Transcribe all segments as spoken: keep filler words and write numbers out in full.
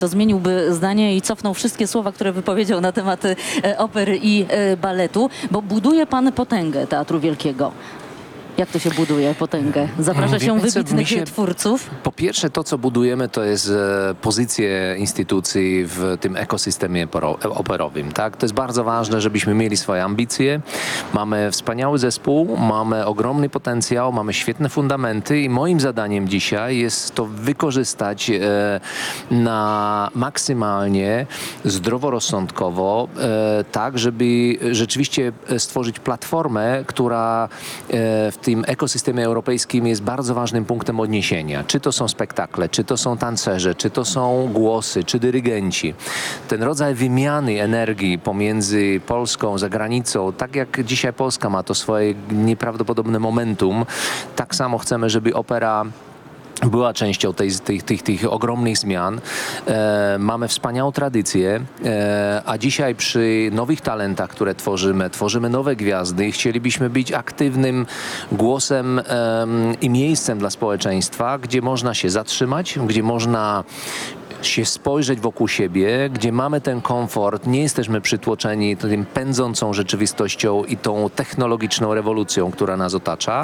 To zmieniłby zdanie i cofnął wszystkie słowa, które wypowiedział na temat e, opery i e, baletu, bo buduje pan potęgę Teatru Wielkiego. Jak to się buduje, potęgę? Zaprasza się Wie pan co, wybitnych mi się- twórców? Po pierwsze, to co budujemy, to jest e, pozycję instytucji w tym ekosystemie poro- e, operowym. Tak? To jest bardzo ważne, żebyśmy mieli swoje ambicje. Mamy wspaniały zespół, mamy ogromny potencjał, mamy świetne fundamenty i moim zadaniem dzisiaj jest to wykorzystać e, na maksymalnie zdroworozsądkowo, e, tak, żeby rzeczywiście stworzyć platformę, która e, w tym ekosystemie europejskim jest bardzo ważnym punktem odniesienia. Czy to są spektakle, czy to są tancerze, czy to są głosy, czy dyrygenci. Ten rodzaj wymiany energii pomiędzy Polską, za granicą, tak jak dzisiaj Polska ma to swoje nieprawdopodobne momentum, tak samo chcemy, żeby opera była częścią tej, tych, tych, tych ogromnych zmian. E, mamy wspaniałą tradycję, e, a dzisiaj przy nowych talentach, które tworzymy, tworzymy nowe gwiazdy i chcielibyśmy być aktywnym głosem e, i miejscem dla społeczeństwa, gdzie można się zatrzymać, gdzie można się spojrzeć wokół siebie, gdzie mamy ten komfort, nie jesteśmy przytłoczeni tym pędzącą rzeczywistością i tą technologiczną rewolucją, która nas otacza.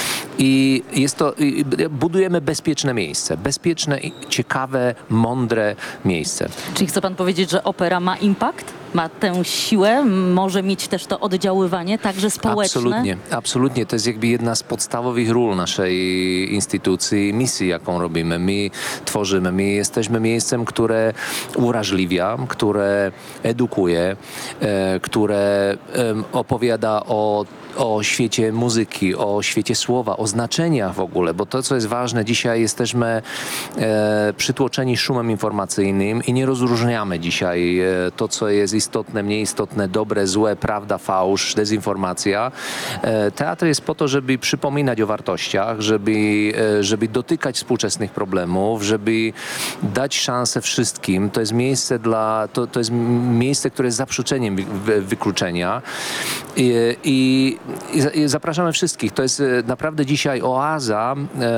I jest to, i budujemy bezpieczne miejsce, bezpieczne, i ciekawe, mądre miejsce. Czyli chce pan powiedzieć, że opera ma impact? Ma tę siłę? Może mieć też to oddziaływanie, także społeczne? Absolutnie, absolutnie. To jest jakby jedna z podstawowych ról naszej instytucji, misji, jaką robimy. My tworzymy, my jesteśmy miejscem, które uwrażliwia, które edukuje, e, które e, opowiada o o świecie muzyki, o świecie słowa, o znaczeniach w ogóle, bo to, co jest ważne, dzisiaj jesteśmy e, przytłoczeni szumem informacyjnym i nie rozróżniamy dzisiaj e, to, co jest istotne, mniej istotne, dobre, złe, prawda, fałsz, dezinformacja. E, teatr jest po to, żeby przypominać o wartościach, żeby, e, żeby dotykać współczesnych problemów, żeby dać szansę wszystkim. To jest miejsce dla, to, to jest miejsce, które jest zaprzeczeniem wy, wykluczenia i, i I zapraszamy wszystkich. To jest naprawdę dzisiaj oaza,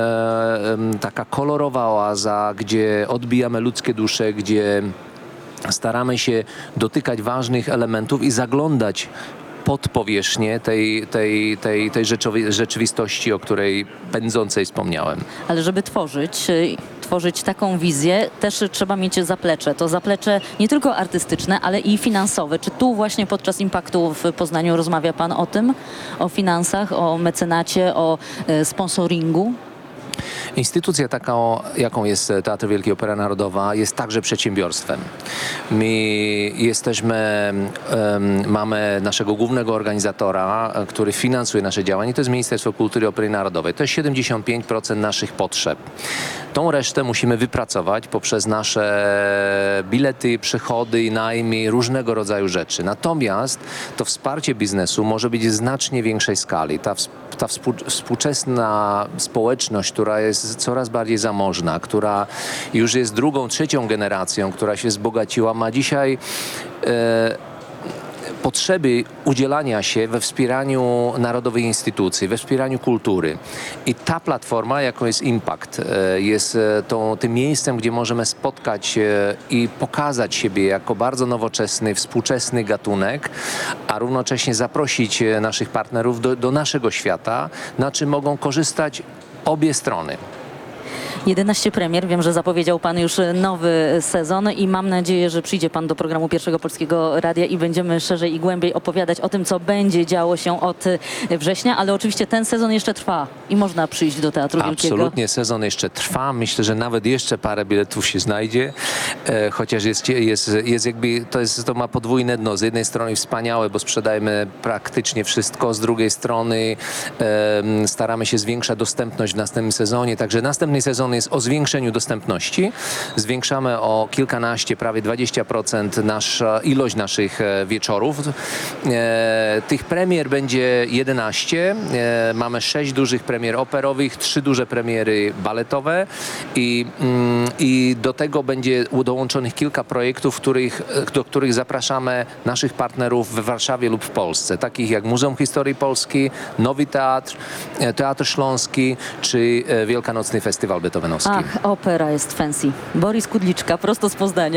e, taka kolorowa oaza, gdzie odbijamy ludzkie dusze, gdzie staramy się dotykać ważnych elementów i zaglądać pod powierzchnię tej, tej, tej, tej rzeczywistości, o której pędzącej wspomniałem. Ale żeby tworzyć, y, tworzyć taką wizję, też trzeba mieć zaplecze. To zaplecze nie tylko artystyczne, ale i finansowe. Czy tu właśnie podczas Impaktu w Poznaniu rozmawia pan o tym? O finansach, o mecenacie, o y, sponsoringu? Instytucja taka, jaką jest Teatr Wielki Opera Narodowa, jest także przedsiębiorstwem. My jesteśmy, um, mamy naszego głównego organizatora, który finansuje nasze działania, to jest Ministerstwo Kultury i Opery Narodowej. To jest siedemdziesiąt pięć procent naszych potrzeb. Tą resztę musimy wypracować poprzez nasze bilety, przychody, najmy, różnego rodzaju rzeczy. Natomiast to wsparcie biznesu może być w znacznie większej skali. Ta, ta współczesna społeczność, która jest coraz bardziej zamożna, która już jest drugą, trzecią generacją, która się wzbogaciła, ma dzisiaj e, potrzeby udzielania się we wspieraniu narodowych instytucji, we wspieraniu kultury. I ta platforma, jaką jest Impact, jest tą, tym miejscem, gdzie możemy spotkać się i pokazać siebie jako bardzo nowoczesny, współczesny gatunek, a równocześnie zaprosić naszych partnerów do, do naszego świata, na czym mogą korzystać obie strony. jedenaście premier. Wiem, że zapowiedział pan już nowy sezon i mam nadzieję, że przyjdzie pan do programu Pierwszego Polskiego Radia i będziemy szerzej i głębiej opowiadać o tym, co będzie działo się od września, ale oczywiście ten sezon jeszcze trwa i można przyjść do Teatru Wielkiego. Absolutnie, sezon jeszcze trwa. Myślę, że nawet jeszcze parę biletów się znajdzie, e, chociaż jest, jest, jest jakby, to, jest, to ma podwójne dno. Z jednej strony wspaniałe, bo sprzedajemy praktycznie wszystko, z drugiej strony e, staramy się zwiększać dostępność w następnym sezonie, także następny sezon jest o zwiększeniu dostępności. Zwiększamy o kilkanaście, prawie dwadzieścia procent nasza, ilość naszych wieczorów. E, tych premier będzie jedenaście. E, mamy sześć dużych premier operowych, trzy duże premiery baletowe i, mm, i do tego będzie dołączonych kilka projektów, których, do których zapraszamy naszych partnerów w Warszawie lub w Polsce, takich jak Muzeum Historii Polski, Nowy Teatr, Teatr Śląski czy Wielkanocny Festiwal Beethovenowski. Ach, opera jest fancy. Boris Kudliczka, prosto z Poznania.